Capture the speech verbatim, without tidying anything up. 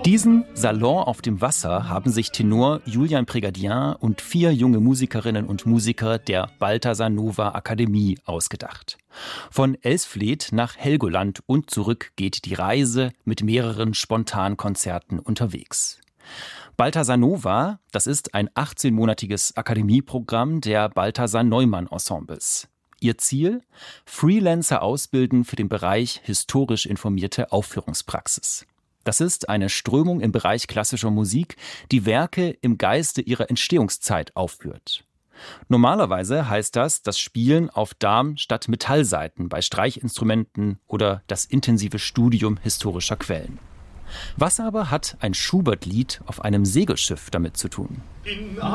Diesen Salon auf dem Wasser haben sich Tenor Julian Prégardien und vier junge Musikerinnen und Musiker der Balthasar Nova Akademie ausgedacht. Von Elsfleth nach Helgoland und zurück geht die Reise mit mehreren Spontankonzerten unterwegs. Balthasar Nova, das ist ein achtzehnmonatiges Akademieprogramm der Balthasar Neumann Ensembles. Ihr Ziel? Freelancer ausbilden für den Bereich historisch informierte Aufführungspraxis. Das ist eine Strömung im Bereich klassischer Musik, die Werke im Geiste ihrer Entstehungszeit aufführt. Normalerweise heißt das das Spielen auf Darm- statt Metallsaiten bei Streichinstrumenten oder das intensive Studium historischer Quellen. Was aber hat ein Schubert-Lied auf einem Segelschiff damit zu tun? In